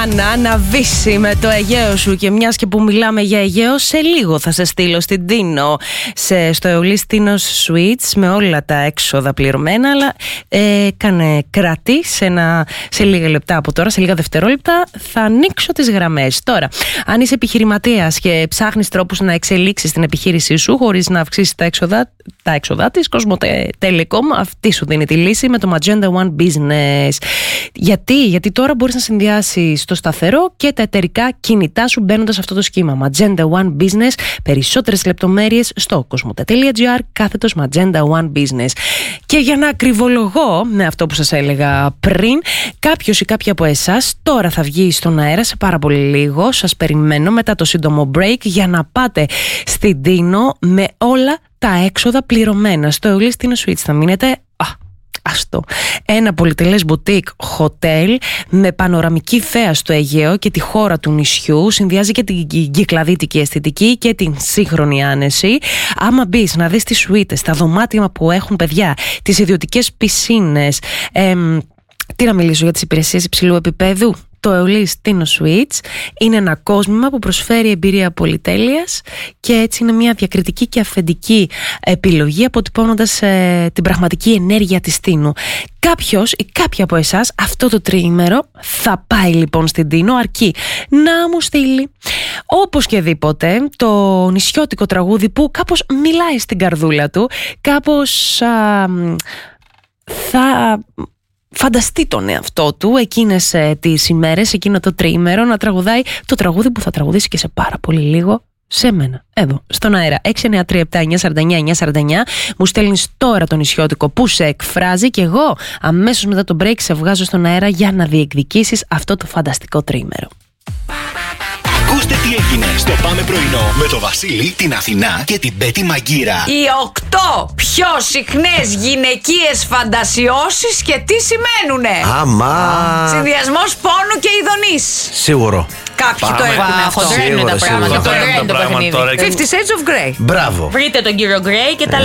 Ριάννα, αναβήσει με το Αιγαίο σου. Και μιας και που μιλάμε για Αιγαίο, σε λίγο θα σε στείλω στην Τίνο, στο Αιωλής Τίνος Suites, με όλα τα έξοδα πληρωμένα. Αλλά κάνε κράτη σε λίγα λεπτά από τώρα, σε λίγα δευτερόλεπτα θα ανοίξω τις γραμμές. Τώρα, αν είσαι επιχειρηματίας και ψάχνεις τρόπους να εξελίξεις την επιχείρησή σου χωρίς να αυξήσεις τα έξοδα της, Cosmote Telecom αυτή σου δίνει τη λύση με το Magenda One Business. Γιατί τώρα μπορείς να συνδυάσεις το σταθερό και τα εταιρικά κινητά σου μπαίνοντας σε αυτό το σχήμα. Magenda One Business. Περισσότερες λεπτομέρειες στο cosmote.gr Magenda One Business. Και για να ακριβολογώ με αυτό που σας έλεγα πριν, κάποιος ή κάποια από εσάς τώρα θα βγει στον αέρα σε πάρα πολύ λίγο. Σας περιμένω μετά το σύντομο break για να πάτε στην Τίνο με όλα τα έξοδα πληρωμένα. Στο Αιωλής Τίνος Suites θα μείνετε. Ένα πολυτελές μπουτίκ hotel με πανοραμική θέα στο Αιγαίο και τη χώρα του νησιού. Συνδυάζει και την κυκλαδίτικη αισθητική και την σύγχρονη άνεση. Άμα μπεις να δεις τις σουίτες, τα δωμάτια που έχουν παιδιά, τις ιδιωτικές πισίνες, τι να μιλήσω για τις υπηρεσίες υψηλού επίπεδου. Το Αιωλής Τίνος Suites είναι ένα κόσμημα που προσφέρει εμπειρία πολυτέλειας και έτσι είναι μια διακριτική και αυθεντική επιλογή, αποτυπώνοντας την πραγματική ενέργεια της Τίνου. Κάποιος ή κάποια από εσάς αυτό το τριήμερο θα πάει λοιπόν στην Τίνο, αρκεί να μου στείλει όπως και δίποτε το νησιώτικο τραγούδι που κάπως μιλάει στην καρδούλα του, κάπως θα φανταστεί τον εαυτό του εκείνες τις ημέρες, εκείνο το τριήμερο, να τραγουδάει το τραγούδι που θα τραγουδήσει και σε πάρα πολύ λίγο σε μένα, εδώ, στον αέρα. 693-7949-949. Μου στέλνεις τώρα το νησιώτικο που σε εκφράζει και εγώ αμέσως μετά το break σε βγάζω στον αέρα για να διεκδικήσεις αυτό το φανταστικό τριήμερο. Ακούστε τι έγινε στο Πάμε Πρωινό με το Βασίλη, την Αθηνά και την Πέτη Μαγκύρα. Οι 8 πιο συχνές γυναικείες φαντασιώσεις και τι σημαίνουνε. Συνδυασμός πόνου και ειδονής. Σίγουρο. Κάποιοι το έχουν αυτό. Χοντρένουν τα πράγματα. Το παιχνίδι. 50 Shades of Grey. Μπράβο. Βρείτε τον κύριο Grey και τα